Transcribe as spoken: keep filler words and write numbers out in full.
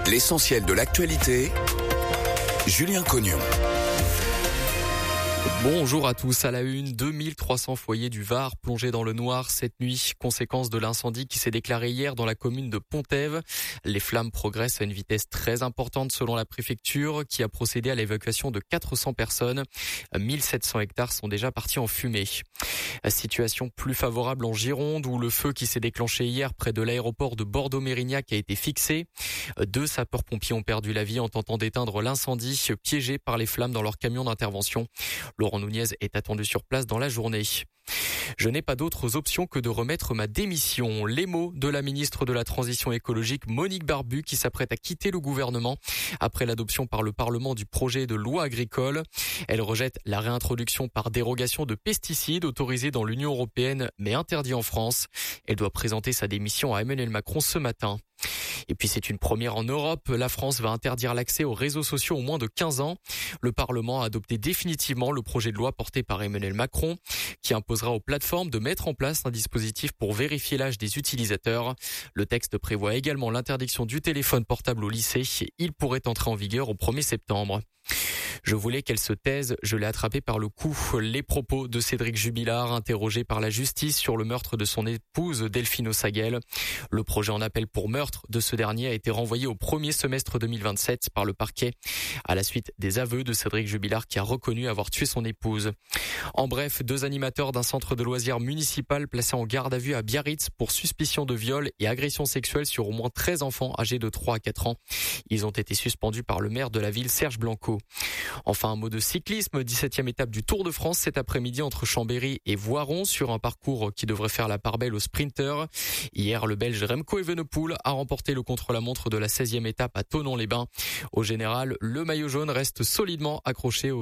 L'essentiel de l'actualité, Julien Cognon. Bonjour à tous. À la une, deux mille trois cents foyers du Var plongés dans le noir cette nuit, conséquence de l'incendie qui s'est déclaré hier dans la commune de Pont-Ève. Les flammes progressent à une vitesse très importante selon la préfecture qui a procédé à l'évacuation de quatre cents personnes. mille sept cents hectares sont déjà partis en fumée. Situation plus favorable en Gironde où le feu qui s'est déclenché hier près de l'aéroport de Bordeaux-Mérignac a été fixé. Deux sapeurs-pompiers ont perdu la vie en tentant d'éteindre l'incendie, piégés par les flammes dans leur camion d'intervention. Laurent Nunez est attendu sur place dans la journée. Je n'ai pas d'autres options que de remettre ma démission. Les mots de la ministre de la Transition écologique Monique Barbu qui s'apprête à quitter le gouvernement après l'adoption par le Parlement du projet de loi agricole. Elle rejette la réintroduction par dérogation de pesticides autorisés dans l'Union européenne mais interdits en France. Elle doit présenter sa démission à Emmanuel Macron ce matin. Et puis c'est une première en Europe. La France va interdire l'accès aux réseaux sociaux aux moins de quinze ans. Le Parlement a adopté définitivement le projet de loi porté par Emmanuel Macron qui imposera aux plateformes de mettre en place un dispositif pour vérifier l'âge des utilisateurs. Le texte prévoit également l'interdiction du téléphone portable au lycée. Il pourrait entrer en vigueur au premier septembre. Je voulais qu'elle se taise, je l'ai attrapée par le cou. Les propos de Cédric Jubilard, interrogé par la justice sur le meurtre de son épouse Delphine Ossaguel. Le projet en appel pour meurtre de ce dernier a été renvoyé au premier semestre deux mille vingt-sept par le parquet, à la suite des aveux de Cédric Jubilard qui a reconnu avoir tué son épouse. En bref, deux animateurs d'un centre de loisirs municipal placés en garde à vue à Biarritz pour suspicion de viol et agression sexuelle sur au moins treize enfants âgés de trois à quatre ans. Ils ont été suspendus par le maire de la ville, Serge Blanco. Enfin, un mot de cyclisme, dix-septième étape du Tour de France cet après-midi entre Chambéry et Voiron sur un parcours qui devrait faire la part belle aux sprinteurs. Hier, le Belge Remco Evenepoel a remporté le contre-la-montre de la seizième étape à Thonon-les-Bains. Au général, le maillot jaune reste solidement accroché au